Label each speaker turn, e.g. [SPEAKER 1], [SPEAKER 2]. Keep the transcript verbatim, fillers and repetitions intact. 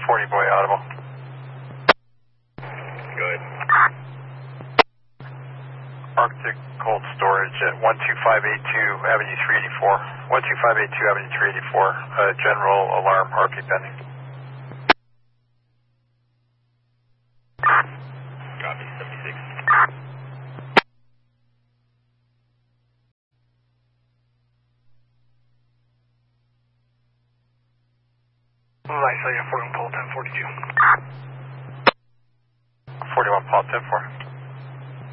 [SPEAKER 1] forty boy audible.
[SPEAKER 2] Go ahead.
[SPEAKER 1] Arctic Cold Storage at one two five eight two Avenue three eighty-four. one two five eight two Avenue three eighty-four. Uh, general alarm Arctic pending.
[SPEAKER 2] Copy, seventy-six.
[SPEAKER 3] Right, so yeah, forty-one Paul ten forty-two.
[SPEAKER 1] forty-one Paul ten four.